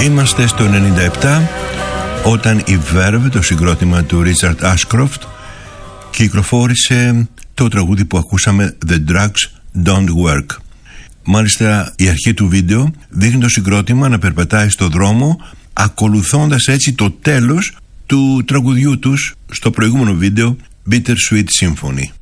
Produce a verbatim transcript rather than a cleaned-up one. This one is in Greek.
Είμαστε στο ενενήντα επτά όταν η Verve, το συγκρότημα του Richard Ashcroft, κυκλοφόρησε το τραγούδι που ακούσαμε, The Drugs Don't Work. Μάλιστα η αρχή του βίντεο δείχνει το συγκρότημα να περπατάει στο δρόμο, ακολουθώντας έτσι το τέλος του τραγουδιού τους στο προηγούμενο βίντεο Bitter Sweet Symphony.